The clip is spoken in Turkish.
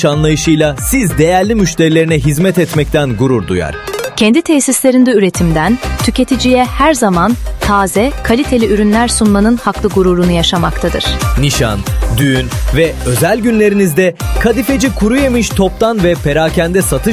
anlayışıyla siz değerli müşterilerine hizmet etmekten gurur duyar. Kendi tesislerinde üretimden tüketiciye her zaman taze, kaliteli ürünler sunmanın haklı gururunu yaşamaktadır. Nişan, düğün ve özel günlerinizde Kadifeci Kuruyemiş toptan ve perakende satış